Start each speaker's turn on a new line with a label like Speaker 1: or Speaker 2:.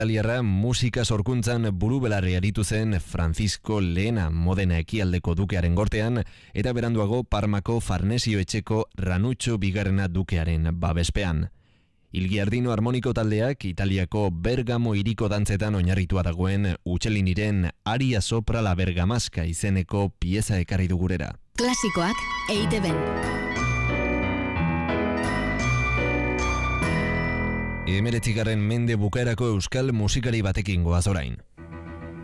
Speaker 1: Italiarra musika sorkuntzan burubelarri aritu zen Francisco Lehena Modena ekialdeko dukearen gortean eta beranduago Parmako Farnesio etxeko Ranuccio bigarrena dukearen babespean. Ilgiardino harmoniko taldeak Italiako Bergamo hiriko dantzetan oinarritua dagoen Uccelliniren Aria sopra la bergamasca izeneko pieza ekarri du gurera.
Speaker 2: Klasikoak EITB-n.
Speaker 1: Hemeretzigarren mende bukaerako euskal musikari batekin goaz orain.